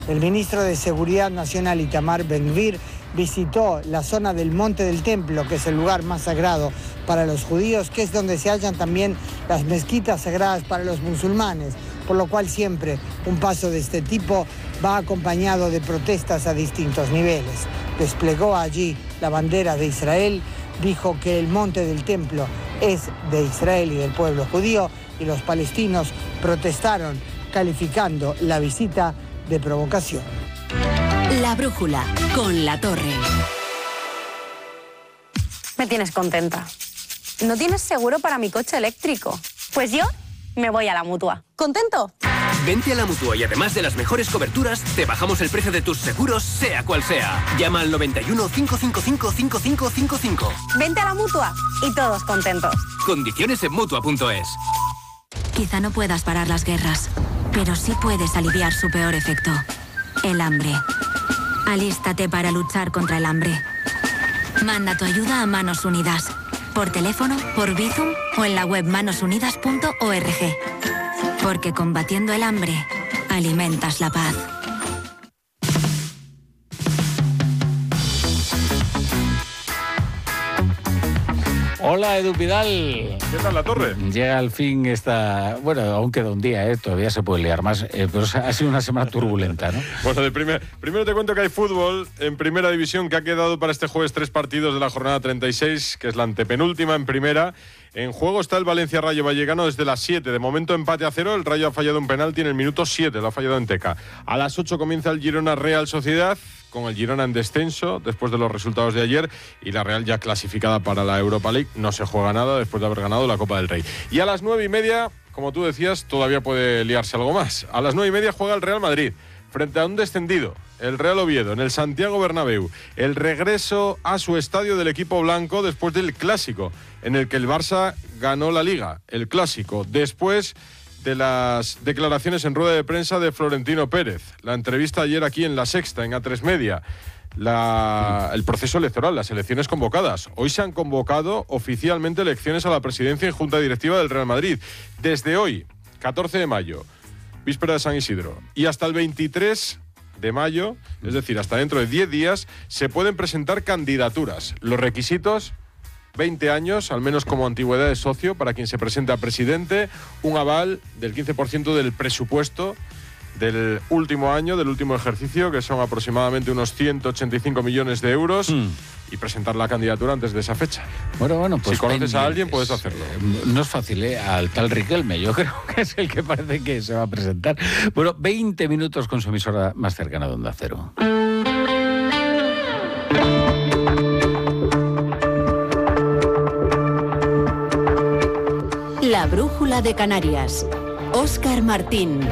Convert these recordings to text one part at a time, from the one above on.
El ministro de Seguridad Nacional, Itamar Ben-Gvir, visitó la zona del Monte del Templo, que es el lugar más sagrado para los judíos, que es donde se hallan también las mezquitas sagradas para los musulmanes, por lo cual siempre un paso de este tipo va acompañado de protestas a distintos niveles. Desplegó allí la bandera de Israel, dijo que el Monte del Templo es de Israel y del pueblo judío, y los palestinos protestaron calificando la visita de provocación. La brújula con La Torre. Me tienes contenta. ¿No tienes seguro para mi coche eléctrico? Pues yo me voy a la Mutua. ¿Contento? Vente a la Mutua y además de las mejores coberturas, te bajamos el precio de tus seguros, sea cual sea. Llama al 91 555 5555. Vente a la Mutua y todos contentos. Condiciones en Mutua.es. Quizá no puedas parar las guerras, pero sí puedes aliviar su peor efecto, el hambre. Alístate para luchar contra el hambre. Manda tu ayuda a Manos Unidas, por teléfono, por Bizum o en la web manosunidas.org. Porque combatiendo el hambre, alimentas la paz. Hola, Edu Vidal. ¿Qué tal, La Torre? Llega al fin esta... Bueno, aún queda un día, todavía se puede liar más, pero ha sido una semana turbulenta, ¿no? Bueno, primero te cuento que hay fútbol en Primera División, que ha quedado para este jueves 3 partidos de la jornada 36, que es la antepenúltima en Primera. En juego está el Valencia-Rayo Vallecano desde las 7. De momento empate a 0. El Rayo ha fallado un penalti en el minuto 7. Lo ha fallado en Teca. A las 8 comienza el Girona-Real Sociedad, con el Girona en descenso después de los resultados de ayer, y la Real ya clasificada para la Europa League. No se juega nada después de haber ganado la Copa del Rey. Y a las 9:30, como tú decías, todavía puede liarse algo más. A las 9:30 juega el Real Madrid frente a un descendido, el Real Oviedo, en el Santiago Bernabéu. El regreso a su estadio del equipo blanco después del Clásico, en el que el Barça ganó la Liga, el Clásico, después de las declaraciones en rueda de prensa de Florentino Pérez. La entrevista ayer aquí en La Sexta, en A3 Media. El proceso electoral, las elecciones convocadas. Hoy se han convocado oficialmente elecciones a la presidencia y junta directiva del Real Madrid. Desde hoy, 14 de mayo, víspera de San Isidro, y hasta el 23 de mayo, es decir, hasta dentro de 10 días, se pueden presentar candidaturas. Los requisitos: 20 años, al menos como antigüedad de socio, para quien se presente a presidente, un aval del 15% del presupuesto del último año, del último ejercicio, que son aproximadamente unos 185 millones de euros, y presentar la candidatura antes de esa fecha. Bueno, pues si conoces a alguien, puedes hacerlo. No es fácil, al tal Riquelme, yo creo que es el que parece que se va a presentar. Bueno, 20 minutos con su emisora más cercana de Onda Cero. La brújula de Canarias. Óscar Martín.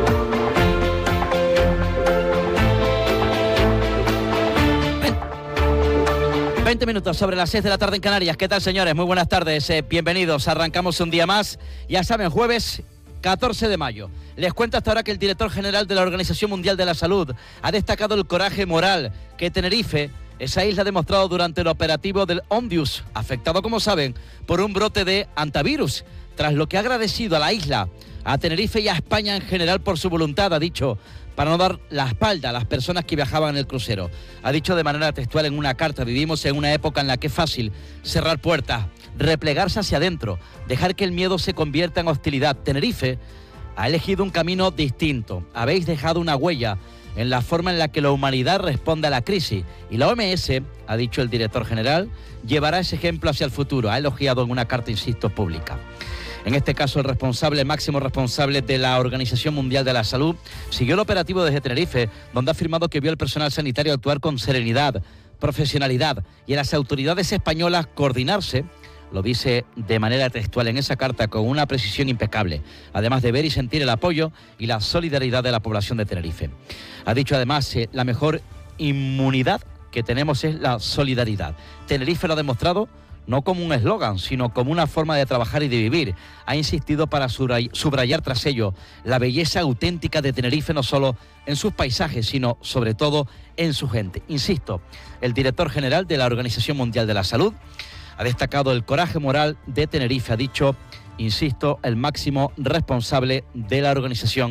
Minutos sobre las 6 de la tarde en Canarias. ¿Qué tal, señores? Muy buenas tardes. Bienvenidos. Arrancamos un día más. Ya saben, jueves 14 de mayo. Les cuento hasta ahora que el director general de la Organización Mundial de la Salud ha destacado el coraje moral que Tenerife, esa isla, ha demostrado durante el operativo del Omnius, afectado, como saben, por un brote de antivirus, tras lo que ha agradecido a la isla, a Tenerife y a España en general por su voluntad, ha dicho, para no dar la espalda a las personas que viajaban en el crucero. Ha dicho de manera textual en una carta: vivimos en una época en la que es fácil cerrar puertas, replegarse hacia adentro, dejar que el miedo se convierta en hostilidad. Tenerife ha elegido un camino distinto. Habéis dejado una huella en la forma en la que la humanidad responde a la crisis. Y la OMS, ha dicho el director general, llevará ese ejemplo hacia el futuro. Ha elogiado en una carta, insisto, pública. En este caso, el máximo responsable de la Organización Mundial de la Salud siguió el operativo desde Tenerife, donde ha afirmado que vio al personal sanitario actuar con serenidad, profesionalidad, y a las autoridades españolas coordinarse, lo dice de manera textual en esa carta, con una precisión impecable, además de ver y sentir el apoyo y la solidaridad de la población de Tenerife. Ha dicho además, la mejor inmunidad que tenemos es la solidaridad. Tenerife lo ha demostrado, no como un eslogan, sino como una forma de trabajar y de vivir. Ha insistido para subrayar tras ello la belleza auténtica de Tenerife, no solo en sus paisajes, sino sobre todo en su gente. Insisto, el director general de la Organización Mundial de la Salud ha destacado el coraje moral de Tenerife, ha dicho, insisto, el máximo responsable de la Organización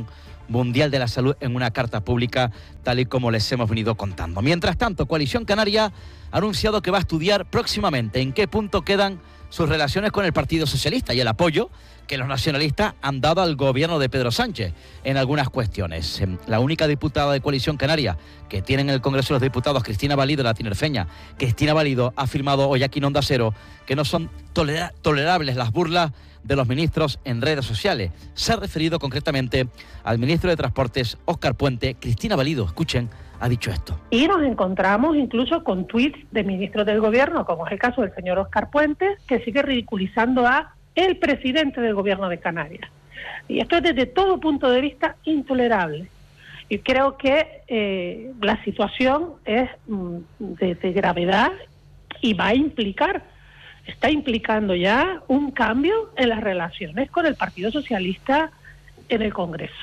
Mundial de la Salud en una carta pública, tal y como les hemos venido contando. Mientras tanto, Coalición Canaria ha anunciado que va a estudiar próximamente en qué punto quedan sus relaciones con el Partido Socialista y el apoyo que los nacionalistas han dado al gobierno de Pedro Sánchez en algunas cuestiones. La única diputada de Coalición Canaria que tiene en el Congreso de los Diputados, Cristina Valido, la tinerfeña. Cristina Valido ha afirmado hoy aquí en Onda Cero que no son tolerables las burlas de los ministros en redes sociales. Se ha referido concretamente al ministro de Transportes, Óscar Puente. Cristina Valido, escuchen, ha dicho esto. Y nos encontramos incluso con tuits de ministros del gobierno, como es el caso del señor Óscar Puente, que sigue ridiculizando a el presidente del gobierno de Canarias. Y esto es desde todo punto de vista intolerable. Y creo que la situación es de gravedad y va a implicar, está implicando ya un cambio en las relaciones con el Partido Socialista en el Congreso.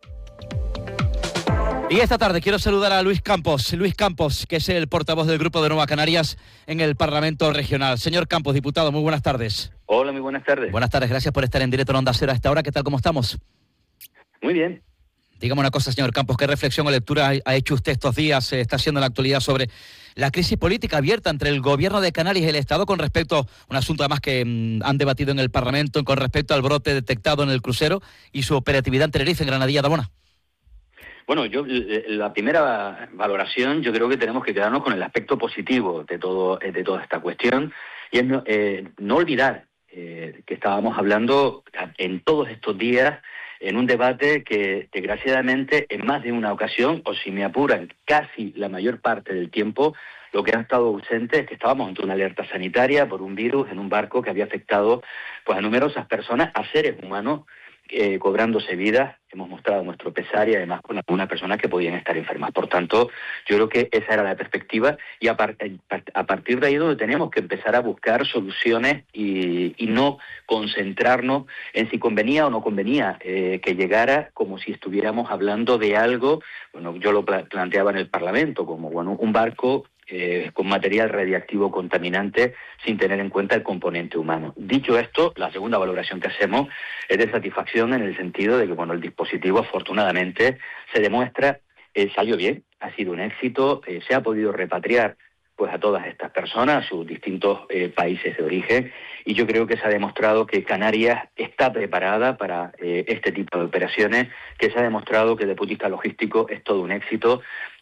Y esta tarde quiero saludar a Luis Campos, que es el portavoz del Grupo de Nueva Canarias en el Parlamento Regional. Señor Campos, diputado, muy buenas tardes. Hola, muy buenas tardes. Buenas tardes, gracias por estar en directo en Onda Cero a esta hora. ¿Qué tal, cómo estamos? Muy bien. Dígame una cosa, señor Campos, ¿qué reflexión o lectura ha hecho usted estos días, está haciendo en la actualidad sobre la crisis política abierta entre el gobierno de Canarias y el Estado con respecto a un asunto además que han debatido en el Parlamento con respecto al brote detectado en el crucero y su operatividad en Tenerife, en Granadilla de Abona? Bueno, la primera valoración, yo creo que tenemos que quedarnos con el aspecto positivo de toda esta cuestión, y es no olvidar que estábamos hablando en todos estos días en un debate que desgraciadamente en más de una ocasión, o si me apuran, casi la mayor parte del tiempo, lo que ha estado ausente es que estábamos ante una alerta sanitaria por un virus en un barco que había afectado pues a numerosas personas, a seres humanos, cobrándose vidas. Hemos mostrado nuestro pesar y además con algunas personas que podían estar enfermas. Por tanto, yo creo que esa era la perspectiva y a partir de ahí donde tenemos que empezar a buscar soluciones y no concentrarnos en si convenía o no convenía que llegara como si estuviéramos hablando de algo, bueno, yo lo planteaba en el Parlamento, como bueno, un barco con material radiactivo contaminante sin tener en cuenta el componente humano. Dicho esto, la segunda valoración que hacemos es de satisfacción en el sentido de que bueno, el dispositivo afortunadamente se demuestra, salió bien, ha sido un éxito, se ha podido repatriar pues a todas estas personas, a sus distintos países de origen, y yo creo que se ha demostrado que Canarias está preparada para este tipo de operaciones, que se ha demostrado que desde el punto de vista logístico es todo un éxito.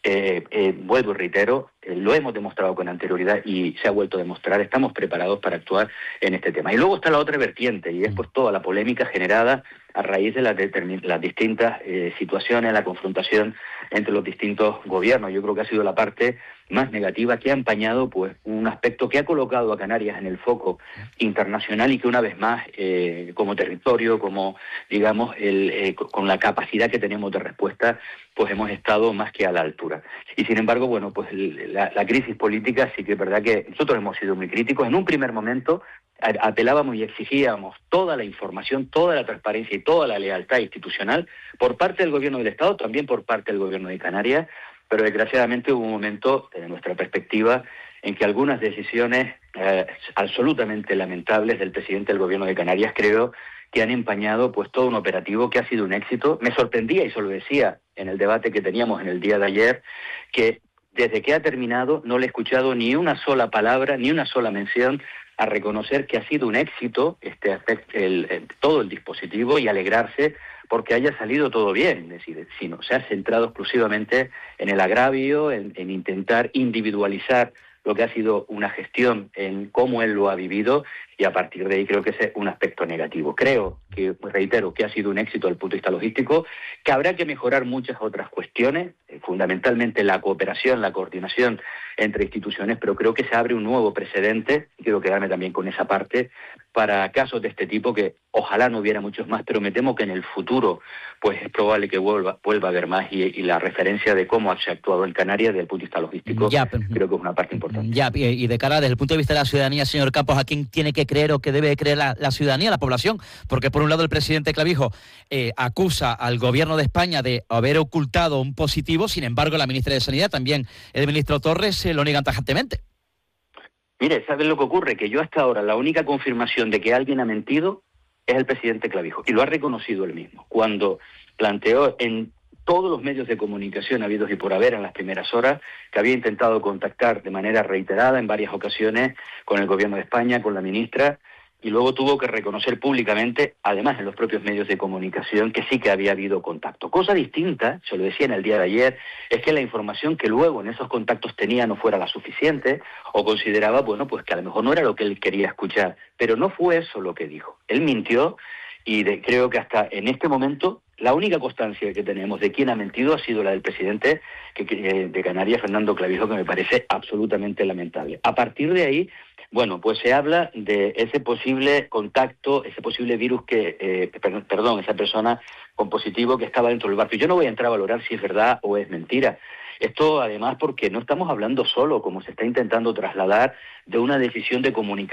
Vuelvo y reitero, lo hemos demostrado con anterioridad y se ha vuelto a demostrar, estamos preparados para actuar en este tema. Y luego está la otra vertiente, y es pues toda la polémica generada a raíz de las distintas situaciones, la confrontación entre los distintos gobiernos. Yo creo que ha sido la parte más negativa, que ha empañado pues un aspecto que ha colocado a Canarias en el foco internacional y que una vez más como territorio, como digamos con la capacidad que tenemos de respuesta, pues hemos estado más que a la altura. Y sin embargo, bueno, pues la crisis política sí que es verdad que nosotros hemos sido muy críticos. En un primer momento apelábamos y exigíamos toda la información, toda la transparencia y toda la lealtad institucional por parte del gobierno del Estado, también por parte del gobierno de Canarias, pero desgraciadamente hubo un momento, desde nuestra perspectiva, en que algunas decisiones absolutamente lamentables del presidente del gobierno de Canarias, creo que han empañado pues todo un operativo que ha sido un éxito. Me sorprendía, y se lo decía en el debate que teníamos en el día de ayer, que desde que ha terminado no le he escuchado ni una sola palabra, ni una sola mención a reconocer que ha sido un éxito todo el dispositivo y alegrarse porque haya salido todo bien, es decir, sino se ha centrado exclusivamente en el agravio, en intentar individualizar lo que ha sido una gestión, en cómo él lo ha vivido, y a partir de ahí creo que ese es un aspecto negativo. Creo que, reitero, que ha sido un éxito desde el punto de vista logístico, que habrá que mejorar muchas otras cuestiones, fundamentalmente la cooperación, la coordinación entre instituciones, pero creo que se abre un nuevo precedente, y quiero quedarme también con esa parte, para casos de este tipo, que ojalá no hubiera muchos más, pero me temo que en el futuro pues es probable que vuelva a haber más, y la referencia de cómo se ha actuado en Canarias desde el punto de vista logístico creo que es una parte importante. Ya, y de cara desde el punto de vista de la ciudadanía, señor Campos, ¿a quién tiene que creer o que debe creer la ciudadanía, la población? Porque por un lado el presidente Clavijo acusa al gobierno de España de haber ocultado un positivo, sin embargo la ministra de Sanidad, también el ministro Torres, lo niegan tajantemente. Mire, ¿sabes lo que ocurre? Que yo hasta ahora la única confirmación de que alguien ha mentido es el presidente Clavijo, y lo ha reconocido él mismo. Cuando planteó en todos los medios de comunicación habidos y por haber en las primeras horas, que había intentado contactar de manera reiterada en varias ocasiones con el Gobierno de España, con la ministra, y luego tuvo que reconocer públicamente, además en los propios medios de comunicación, que sí que había habido contacto. Cosa distinta, se lo decía en el día de ayer, es que la información que luego en esos contactos tenía no fuera la suficiente, o consideraba, bueno, pues que a lo mejor no era lo que él quería escuchar, pero no fue eso lo que dijo. Él mintió, y creo que hasta en este momento la única constancia que tenemos de quién ha mentido ha sido la del presidente de Canarias, Fernando Clavijo, que me parece absolutamente lamentable. A partir de ahí, bueno, pues se habla de ese posible contacto, ese posible virus esa persona con positivo que estaba dentro del barco. Yo no voy a entrar a valorar si es verdad o es mentira. Esto además porque no estamos hablando solo, como se está intentando trasladar, de una decisión de comunicación